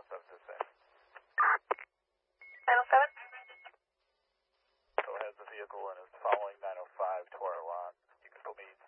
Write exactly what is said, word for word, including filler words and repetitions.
seven six eight. nine oh seven? Still has the vehicle and is following nine oh five to our lot. You can put me